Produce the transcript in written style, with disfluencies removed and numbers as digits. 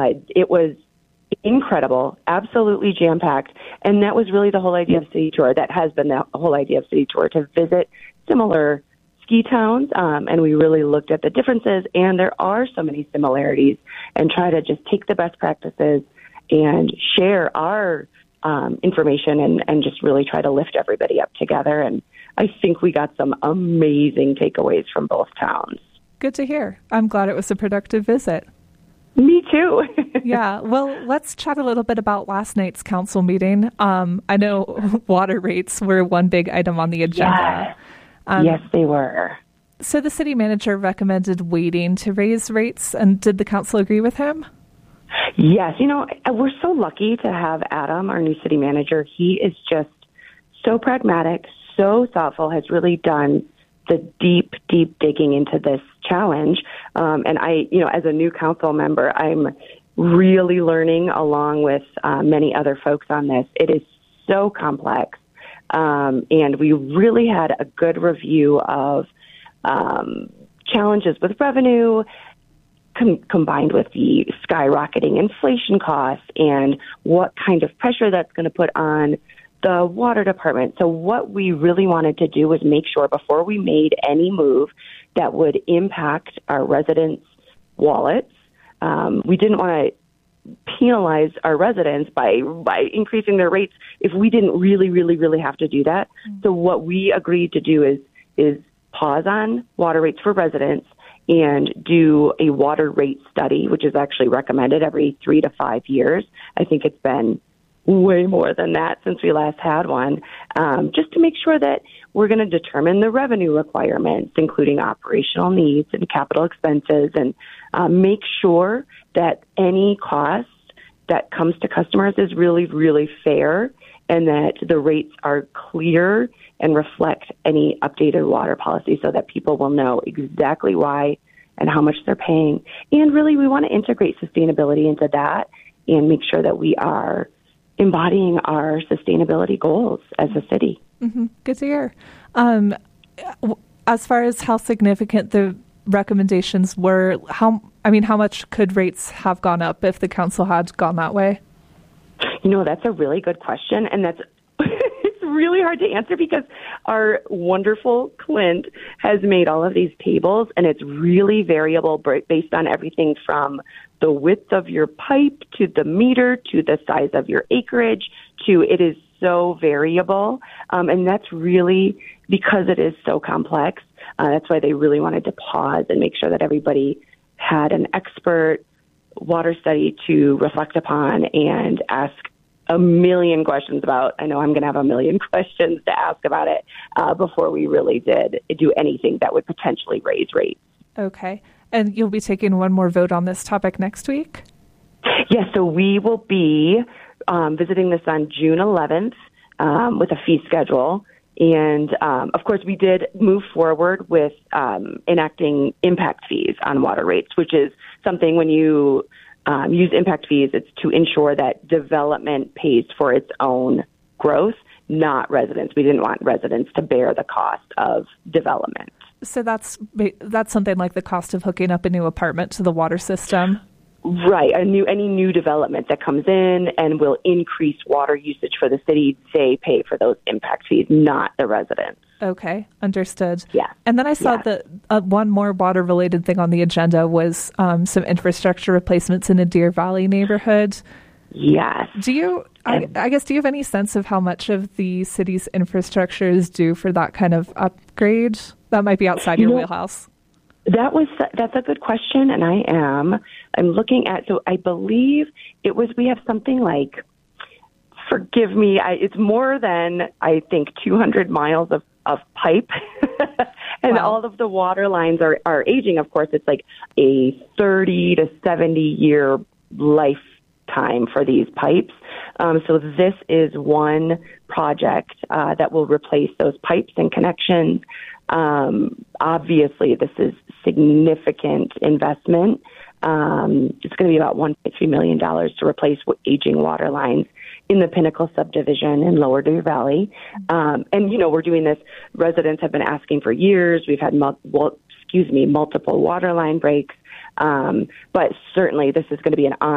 It was incredible, absolutely jam-packed. And that was really the whole idea of City Tour. That has been the whole idea of City Tour, to visit similar ski towns. And we really looked at the differences, and there are so many similarities, and try to just take the best practices and share our information and just really try to lift everybody up together. And I think we got some amazing takeaways from both towns. Good to hear. I'm glad it was a productive visit. Me too. Yeah. Well, let's chat a little bit about last night's council meeting. I know water rates were one big item on the agenda. Yes, they were. So the city manager recommended waiting to raise rates, and did the council agree with him? Yes. We're so lucky to have Adam, our new city manager. He is just so pragmatic, so thoughtful, has really done the deep digging into this challenge. And I, as a new council member, I'm really learning along with many other folks on this. It is so complex. And we really had a good review of challenges with revenue, combined with the skyrocketing inflation costs and what kind of pressure that's going to put on the water department. So what we really wanted to do was make sure before we made any move that would impact our residents' wallets, we didn't want to penalize our residents by increasing their rates if we didn't really have to do that. Mm-hmm. So what we agreed to do is pause on water rates for residents and do a water rate study, which is actually recommended every 3 to 5 years. I think it's been way more than that since we last had one, just to make sure that we're going to determine the revenue requirements, including operational needs and capital expenses, and make sure that any cost that comes to customers is really fair, and that the rates are clear and reflect any updated water policy so that people will know exactly why and how much they're paying. And really, we want to integrate sustainability into that and make sure that we are embodying our sustainability goals as a city. Mm-hmm. Good to hear. As far as how significant the recommendations were, how much could rates have gone up if the council had gone that way? That's a really good question, and that's it's really hard to answer because our wonderful Clint has made all of these tables, and it's really variable based on everything from the width of your pipe to the meter to the size of your acreage it is so variable. And that's really because it is so complex. That's why they really wanted to pause and make sure that everybody had an expert water study to reflect upon and ask a million questions about. I know I'm going to have a million questions to ask about it before we really did do anything that would potentially raise rates. Okay. And you'll be taking one more vote on this topic next week? Yes, so we will be visiting this on June 11th with a fee schedule. And, of course, we did move forward with enacting impact fees on water rates, which is something when you use impact fees, it's to ensure that development pays for its own growth, not residents. We didn't want residents to bear the cost of development. So that's something like the cost of hooking up a new apartment to the water system? Right. Any new development that comes in and will increase water usage for the city, they pay for those impact fees, not the residents. Okay, understood. Yeah. And then I saw that one more water-related thing on the agenda was some infrastructure replacements in a Deer Valley neighborhood. Yes. Do you have any sense of how much of the city's infrastructure is due for that kind of upgrade? That might be outside your wheelhouse. That's a good question, and I'm looking at, so I believe we have something like, forgive me, it's more than, I think, 200 miles of pipe, and wow. All of the water lines are aging. Of course, it's like a 30 to 70 year lifetime for these pipes. So this is one project that will replace those pipes and connections. Obviously, this is significant investment. It's going to be about $1.3 million to replace aging water lines in the Pinnacle subdivision in Lower Deer Valley. And, we're doing this. Residents have been asking for years. We've had multiple water line breaks. But certainly this is going to be an